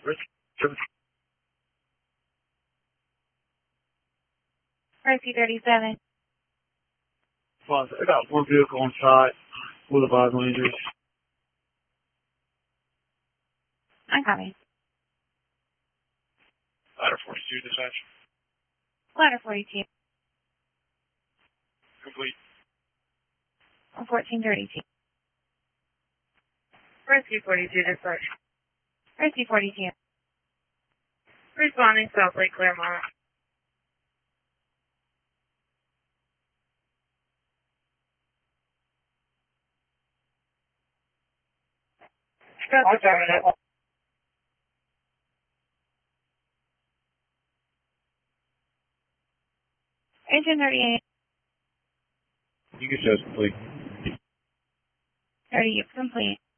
Rescue 37. I got one vehicle on site with a vital injuries. I'm coming. Ladder 42 dispatch. Ladder 42. Complete. 1432. Rescue 42 dispatch. Rescue 42. Responding South Lake Claremont. Affirmative. Agent 38. You can show us complete. 30 complete.